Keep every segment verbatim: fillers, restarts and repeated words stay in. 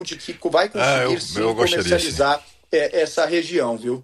de que vai conseguir ah, eu, sim eu comercializar sim. essa região, viu?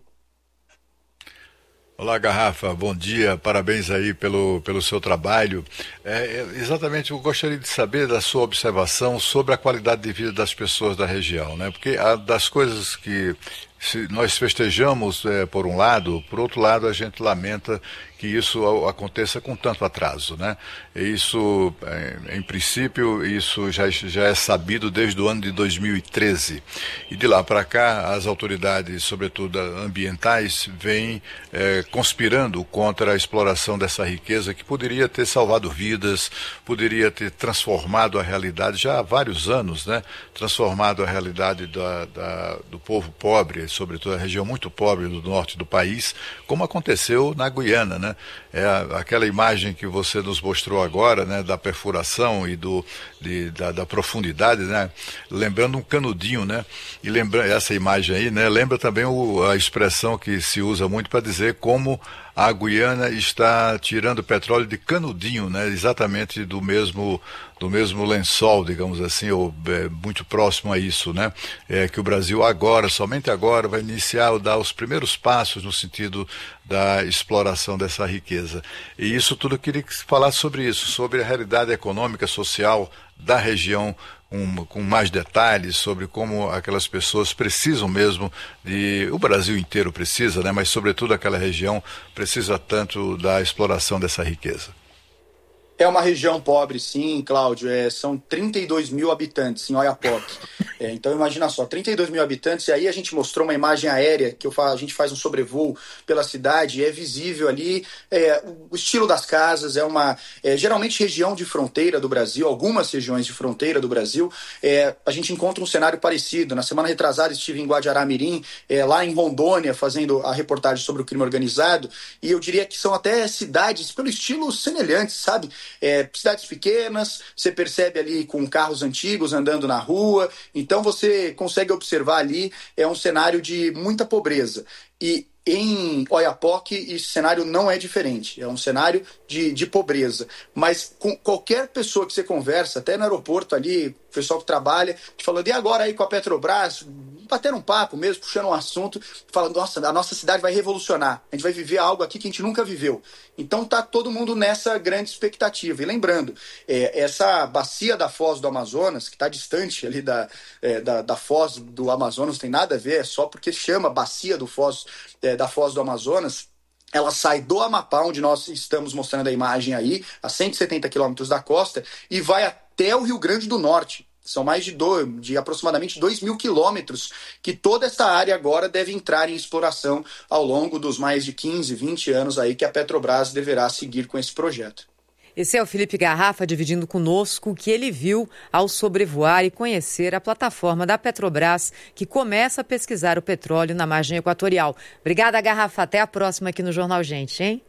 Olá, Garrafa, bom dia, parabéns aí pelo, pelo seu trabalho. É, exatamente, eu gostaria de saber da sua observação sobre a qualidade de vida das pessoas da região, né? Porque a, das coisas que se nós festejamos é, por um lado, por outro lado a gente lamenta que isso aconteça com tanto atraso, né? E isso, em princípio, isso já, já é sabido desde o ano de dois mil e treze. E de lá para cá, as autoridades, sobretudo ambientais, vêm é, conspirando contra a exploração dessa riqueza que poderia ter salvado vidas, poderia ter transformado a realidade, já há vários anos, né? Transformado a realidade da, da, do povo pobre, sobretudo a região muito pobre do norte do país, como aconteceu na Guiana, né? É aquela imagem que você nos mostrou agora, né, da perfuração e do, de, da, da profundidade, né, lembrando um canudinho, né, e lembra, essa imagem aí, né, lembra também o, a expressão que se usa muito para dizer como a Guiana está tirando petróleo de canudinho, né, exatamente do mesmo, do mesmo lençol, digamos assim, ou é, muito próximo a isso, né, é que o Brasil agora, somente agora, vai iniciar ou dar os primeiros passos no sentido da exploração dessa riqueza. E isso tudo eu queria falar sobre isso, sobre a realidade econômica, social da região, Um, com mais detalhes sobre como aquelas pessoas precisam mesmo de, o Brasil inteiro precisa, né, mas sobretudo aquela região precisa tanto da exploração dessa riqueza. É uma região pobre, sim, Cláudio. É, são trinta e dois mil habitantes em Oiapoque. É, então imagina só, trinta e dois mil habitantes, e aí a gente mostrou uma imagem aérea, que eu fa- a gente faz um sobrevoo pela cidade, e é visível ali é, o estilo das casas, é uma é, geralmente região de fronteira do Brasil, algumas regiões de fronteira do Brasil, é, a gente encontra um cenário parecido. Na semana retrasada estive em Guajará-Mirim, é, lá em Rondônia, fazendo a reportagem sobre o crime organizado, e eu diria que são até cidades pelo estilo semelhantes, sabe? É, cidades pequenas, você percebe ali com carros antigos andando na rua, então você consegue observar ali, é um cenário de muita pobreza. E em Oiapoque esse cenário não é diferente, é um cenário de, de pobreza. Mas com qualquer pessoa que você conversa, até no aeroporto ali, o pessoal que trabalha, te falando, e agora aí com a Petrobras, batendo um papo mesmo, puxando um assunto, falando, nossa, a nossa cidade vai revolucionar, a gente vai viver algo aqui que a gente nunca viveu. Então tá todo mundo nessa grande expectativa. E lembrando, é, essa bacia da Foz do Amazonas, que está distante ali da, é, da, da Foz do Amazonas, não tem nada a ver, é só porque chama bacia do Foz, é, da Foz do Amazonas, ela sai do Amapá, onde nós estamos mostrando a imagem aí, a cento e setenta quilômetros da costa, e vai até o Rio Grande do Norte. São mais de, do, de aproximadamente dois mil quilômetros que toda essa área agora deve entrar em exploração ao longo dos mais de quinze, vinte anos aí que a Petrobras deverá seguir com esse projeto. Esse é o Felipe Garrafa dividindo conosco o que ele viu ao sobrevoar e conhecer a plataforma da Petrobras, que começa a pesquisar o petróleo na margem equatorial. Obrigada, Garrafa. Até a próxima aqui no Jornal Gente, hein?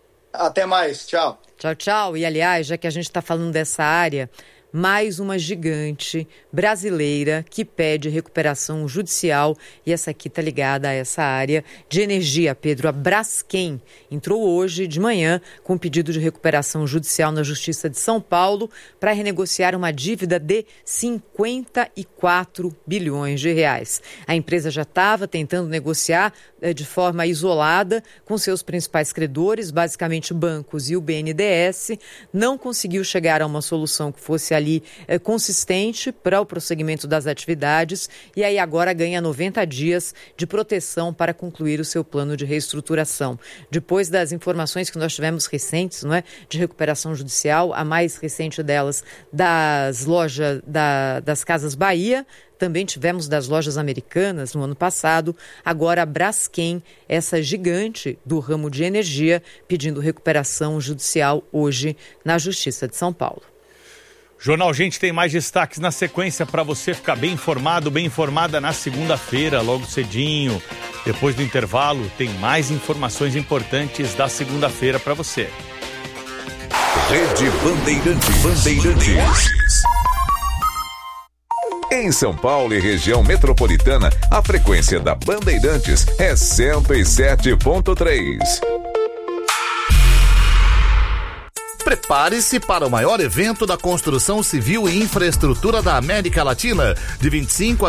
Até mais. Tchau. Tchau, tchau. E, aliás, já que a gente está falando dessa área, mais uma gigante brasileira que pede recuperação judicial, e essa aqui está ligada a essa área de energia, Pedro. A Braskem entrou hoje de manhã com um pedido de recuperação judicial na Justiça de São Paulo para renegociar uma dívida de cinquenta e quatro bilhões de reais. A empresa já estava tentando negociar eh, de forma isolada com seus principais credores, basicamente bancos e o B N D E S, não conseguiu chegar a uma solução que fosse ali é, consistente para o prosseguimento das atividades, e aí agora ganha noventa dias de proteção para concluir o seu plano de reestruturação. Depois das informações que nós tivemos recentes, não é, de recuperação judicial, a mais recente delas das lojas da, das Casas Bahia, também tivemos das lojas americanas no ano passado, agora a Braskem, essa gigante do ramo de energia, pedindo recuperação judicial hoje na Justiça de São Paulo. Jornal Gente tem mais destaques na sequência para você ficar bem informado, bem informada na segunda-feira, logo cedinho. Depois do intervalo, tem mais informações importantes da segunda-feira para você. Rede Bandeirantes. Bandeirantes. Em São Paulo e região metropolitana, a frequência da Bandeirantes é cento e sete ponto três. Prepare-se para o maior evento da construção civil e infraestrutura da América Latina, de vinte e cinco a